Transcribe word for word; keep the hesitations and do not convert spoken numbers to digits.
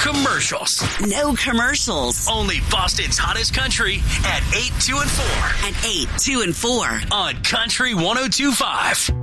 commercials. No commercials. Only Boston's hottest country at eight, two, and four. At eight, two, and four. On Country one oh two point five.